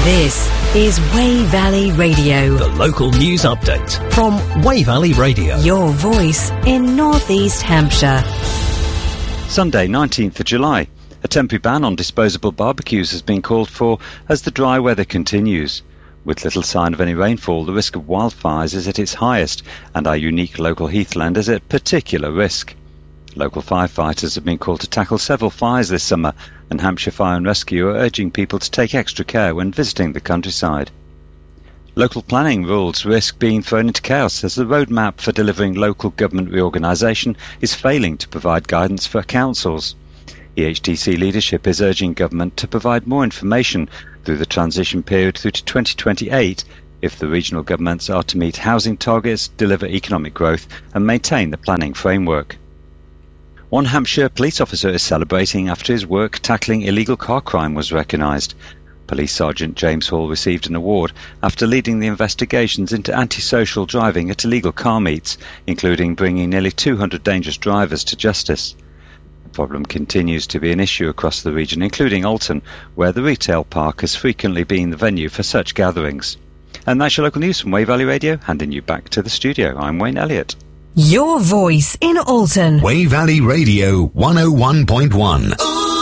This is Wey Valley Radio. The local news update from Wey Valley Radio. Your voice in North East Hampshire. Sunday, 19th of July. A temporary ban on disposable barbecues has been called for as the dry weather continues. With little sign of any rainfall, the risk of wildfires is at its highest, and our unique local heathland is at particular risk. Local firefighters have been called to tackle several fires this summer, and Hampshire Fire and Rescue are urging people to take extra care when visiting the countryside. Local planning rules risk being thrown into chaos as the roadmap for delivering local government reorganisation is failing to provide guidance for councils. EHDC leadership is urging government to provide more information through the transition period through to 2028 if the regional governments are to meet housing targets, deliver economic growth and maintain the planning framework. One Hampshire police officer is celebrating after his work tackling illegal car crime was recognised. Police Sergeant James Hall received an award after leading the investigations into antisocial driving at illegal car meets, including bringing nearly 200 dangerous drivers to justice. The problem continues to be an issue across the region, including Alton, where the retail park has frequently been the venue for such gatherings. And that's your local news from Wey Valley Radio, handing you back to the studio. I'm Wayne Elliott. Your voice in Alton. Wey Valley Radio 101.1.